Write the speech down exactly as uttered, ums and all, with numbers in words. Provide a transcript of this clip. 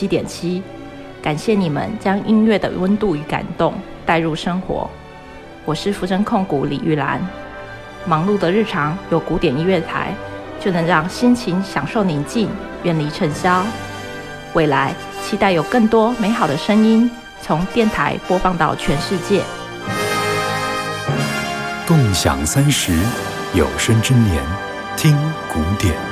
七点七，感谢你们将音乐的温度与感动带入生活。我是福生控股李玉兰。忙碌的日常有古典音乐台，就能让心情享受宁静，远离尘嚣。未来期待有更多美好的声音从电台播放到全世界。 共享三十有生之年，听古典。